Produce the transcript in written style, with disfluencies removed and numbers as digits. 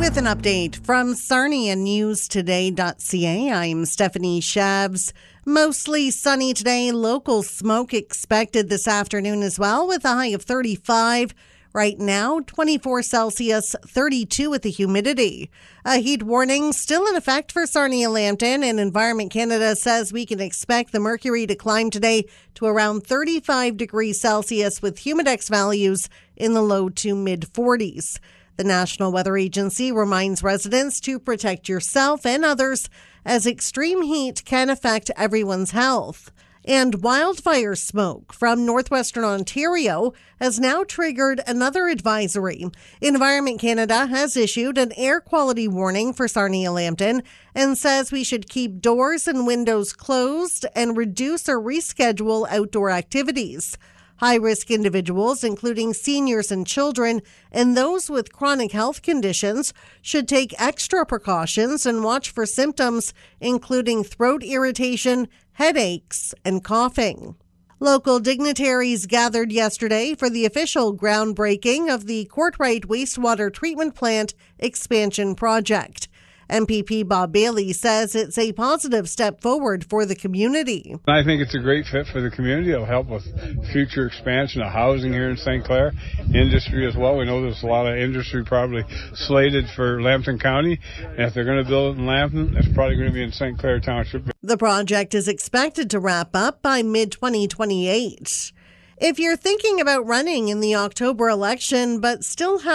With an update from Sarnia and newstoday.ca, I'm Stephanie Shabs. Mostly sunny today. Local smoke expected this afternoon as well, with a high of 35. Right now, 24 Celsius, 32 with the humidity. A heat warning still in effect for Sarnia-Lambton, and Environment Canada says we can expect the mercury to climb today to around 35 degrees Celsius with humidex values in the low to mid-40s. The National Weather Agency reminds residents to protect yourself and others as extreme heat can affect everyone's health. And wildfire smoke from northwestern Ontario has now triggered another advisory. Environment Canada has issued an air quality warning for Sarnia-Lambton and says we should keep doors and windows closed and reduce or reschedule outdoor activities. High-risk individuals, including seniors and children, and those with chronic health conditions, should take extra precautions and watch for symptoms, including throat irritation, headaches, and coughing. Local dignitaries gathered yesterday for the official groundbreaking of the Courtright Wastewater Treatment Plant expansion project. MPP Bob Bailey says it's a positive step forward for the community. I think it's a great fit for the community. It'll help with future expansion of housing here in St. Clair, industry as well. We know there's a lot of industry probably slated for Lambton County. And if they're going to build it in Lambton, it's probably going to be in St. Clair Township. The project is expected to wrap up by mid-2028. If you're thinking about running in the October election but still have